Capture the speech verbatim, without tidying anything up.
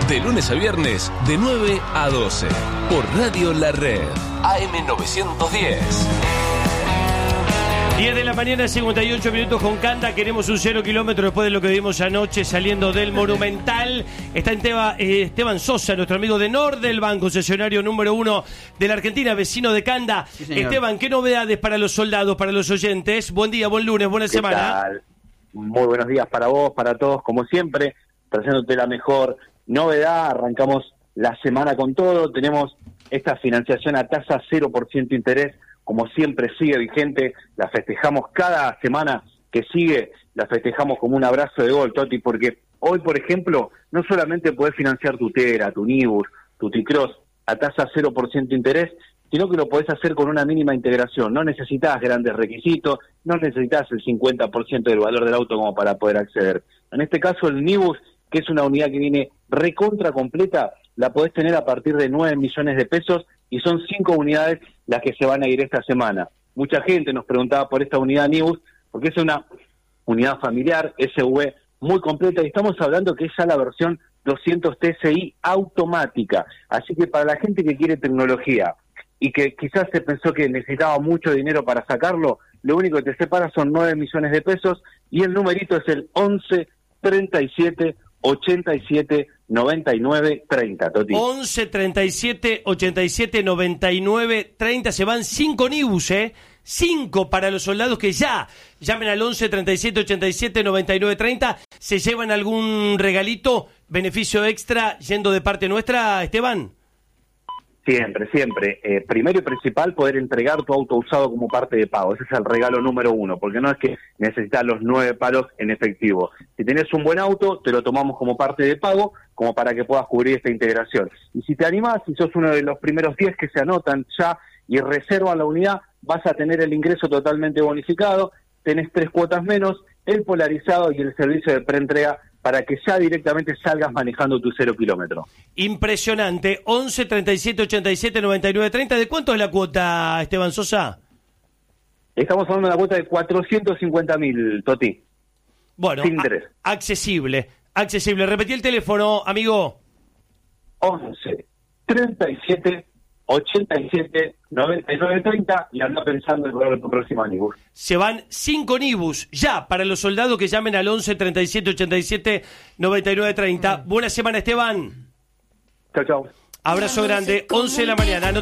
De lunes a viernes, de nueve a doce. Por Radio La Red. A M novecientos diez. diez de la mañana, cincuenta y ocho minutos con Canda. Queremos un cero kilómetro después de lo que vimos anoche saliendo del Monumental. Está en Teba, eh, Esteban Sosa, nuestro amigo de Nordelbank, concesionario número uno de la Argentina, vecino de Canda. Sí, Esteban, ¿qué novedades para los soldados, para los oyentes? Buen día, buen lunes, buena ¿Qué semana. tal? Muy buenos días para vos, para todos, como siempre, trayéndote la mejor novedad. Arrancamos la semana con todo. Tenemos esta financiación a tasa cero por ciento interés, como siempre sigue vigente. La festejamos cada semana que sigue, la festejamos como un abrazo de gol, Toti, porque hoy, por ejemplo, no solamente podés financiar tu Tera, tu Nibus, tu T-Cross a tasa cero por ciento interés, sino que lo podés hacer con una mínima integración. No necesitas grandes requisitos, no necesitas el cincuenta por ciento del valor del auto como para poder acceder. En este caso, el Nibus, que es una unidad que viene recontra completa, la podés tener a partir de nueve millones de pesos y son cinco unidades las que se van a ir esta semana. Mucha gente nos preguntaba por esta unidad Nibus, porque es una unidad familiar, S U V muy completa, y estamos hablando que es ya la versión doscientos T S I automática. Así que para la gente que quiere tecnología y que quizás se pensó que necesitaba mucho dinero para sacarlo, lo único que te separa son nueve millones de pesos y el numerito es el once treinta y siete ochenta y siete noventa y nueve treinta, Toti. once treinta y siete ochenta y siete noventa y nueve treinta. Se van cinco Nibus, ¿eh? cinco para los soldados que ya llamen al once treinta y siete ochenta y siete noventa y nueve treinta. ¿Se llevan algún regalito, beneficio extra yendo de parte nuestra, Esteban? Siempre, siempre. Eh, primero y principal, poder entregar tu auto usado como parte de pago. Ese es el regalo número uno, porque no es que necesitas los nueve palos en efectivo. Si tenés un buen auto, te lo tomamos como parte de pago, como para que puedas cubrir esta integración. Y si te animás, si sos uno de los primeros diez que se anotan ya y reservan la unidad, vas a tener el ingreso totalmente bonificado, tenés tres cuotas menos, el polarizado y el servicio de preentrega para que ya directamente salgas manejando tu cero kilómetro. Impresionante. once treinta y siete ochenta y siete noventa y nueve treinta. ¿De cuánto es la cuota, Esteban Sosa? Estamos hablando de una cuota de cuatrocientos cincuenta mil, Toti. Bueno, sin interés. A- accesible, accesible. Repetí el teléfono, amigo. once treinta y siete ochenta y siete noventa y nueve treinta y anda pensando en el próximo Nibus. Se van cinco Nibus ya para los soldados que llamen al once treinta y siete ochenta y siete noventa y nueve treinta. Buena semana, Esteban. Chao, chao. Abrazo grande, once de la mañana.